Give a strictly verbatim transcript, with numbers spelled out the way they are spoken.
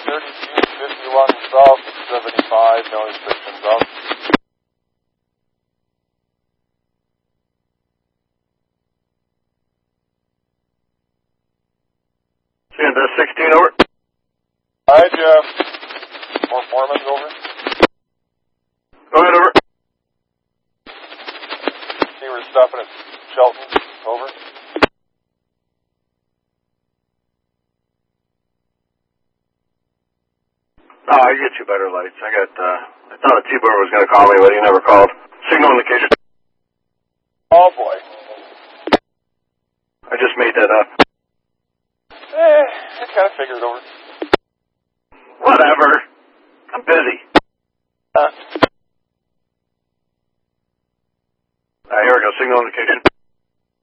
thirty-two fifty-one south, seventy-five, no restrictions up. Kansas sixteen, over. Hi, Jeff. More Foreman's over. Go ahead, over. See, we're stopping at Shelton, over. Oh, I get you better lights. I got, uh, I thought a T-Bird was going to call me, but he never called. Signal indication. Oh, boy. I just made that up. Eh, I kind of figured over. Whatever. I'm busy. Uh, Uh, here we go. Signal indication.